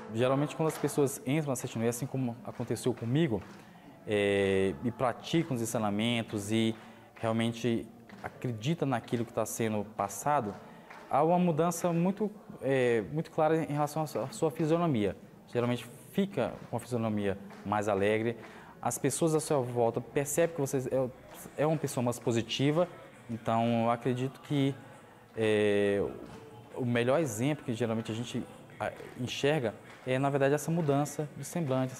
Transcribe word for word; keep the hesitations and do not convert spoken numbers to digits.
geralmente quando as pessoas entram na Sete Noite, assim como aconteceu comigo, é, e praticam os ensinamentos e realmente acreditam naquilo que está sendo passado, há uma mudança muito, é, muito clara em relação à sua fisionomia. Geralmente fica com a fisionomia mais alegre, as pessoas à sua volta percebem que você é, é uma pessoa mais positiva, então eu acredito que é, o melhor exemplo que geralmente a gente enxerga é, na verdade, essa mudança de semblante,